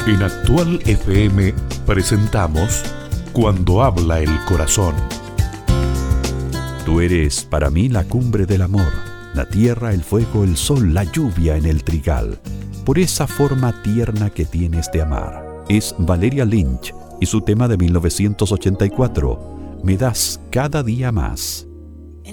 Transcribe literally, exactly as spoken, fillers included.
En Actual F M presentamos Cuando habla el corazón. Tú eres para mí la cumbre del amor, la tierra, el fuego, el sol, la lluvia en el trigal, por esa forma tierna que tienes de amar. Es Valeria Lynch y su tema de mil novecientos ochenta y cuatro, Me das cada día más.